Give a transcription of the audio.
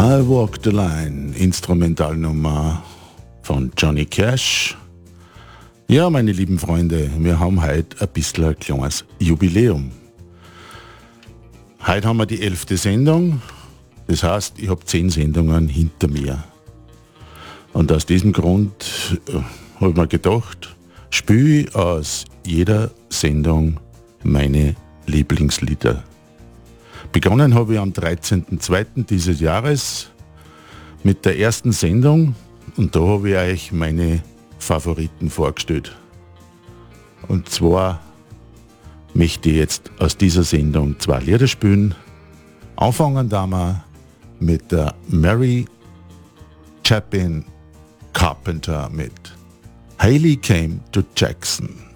I Walk the Line, Instrumentalnummer von Johnny Cash. Ja, meine lieben Freunde, wir haben heute ein bisschen ein kleines Jubiläum. Heute haben wir die 11. Sendung, das heißt, ich habe 10 Sendungen hinter mir. Und aus diesem Grund habe ich mir gedacht, spiele ich aus jeder Sendung meine Lieblingslieder. Begonnen habe ich am 13.02. dieses Jahres mit der ersten Sendung und da habe ich euch meine Favoriten vorgestellt. Und zwar möchte ich jetzt aus dieser Sendung 2 Lieder spielen. Anfangen da mal mit der Mary Chapin Carpenter mit Haley Came to Jackson.